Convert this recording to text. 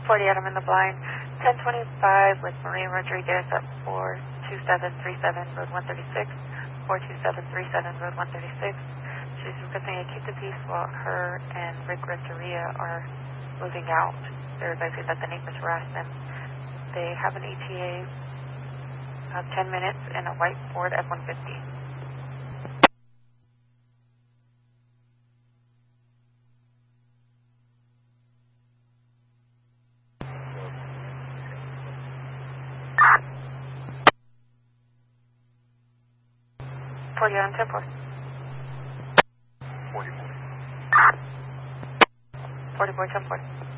48, I'm in the blind. 1025 with Maria Rodriguez at 42737 Road 136. 42737 Road 136. She's requesting a keep the peace while her and Rick Renteria are moving out. They're advising that the neighbors harass them. They have an ETA of 10 minutes in a white Ford F-150. On 10-4. 44, 10-4.